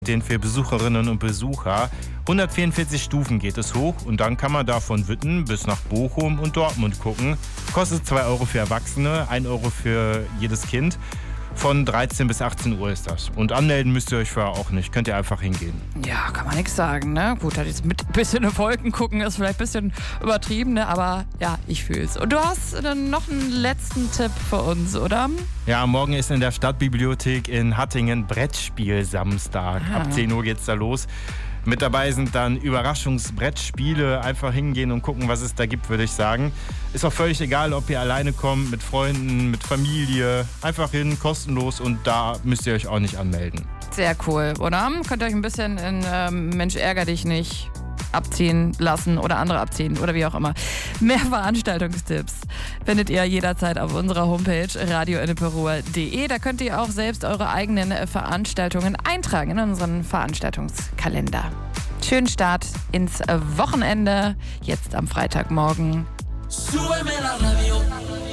Den für Besucherinnen und Besucher. 144 Stufen geht es hoch und dann kann man da von Witten bis nach Bochum und Dortmund gucken. Kostet 2 Euro für Erwachsene, 1 Euro für jedes Kind. Von 13 bis 18 Uhr ist das. Und anmelden müsst ihr euch vorher auch nicht. Könnt ihr einfach hingehen. Ja, kann man nichts sagen, ne? Gut, halt jetzt mit ein bisschen in Wolken gucken ist vielleicht ein bisschen übertrieben, ne? Aber ja, ich fühl's. Und du hast dann noch einen letzten Tipp für uns, oder? Ja, morgen ist in der Stadtbibliothek in Hattingen Brettspiel-Samstag. Ab 10 Uhr geht's da los. Mit dabei sind dann Überraschungsbrettspiele. Einfach hingehen und gucken, was es da gibt, würde ich sagen. Ist auch völlig egal, ob ihr alleine kommt, mit Freunden, mit Familie. Einfach hin, kostenlos und da müsst ihr euch auch nicht anmelden. Sehr cool, oder? Könnt ihr euch ein bisschen in Mensch ärger dich nicht abziehen lassen oder andere abziehen oder wie auch immer. Mehr Veranstaltungstipps findet ihr jederzeit auf unserer Homepage radioenneperuhr.de. Da könnt ihr auch selbst eure eigenen Veranstaltungen eintragen in unseren Veranstaltungskalender. Schönen Start ins Wochenende, jetzt am Freitagmorgen. Súbeme la radio.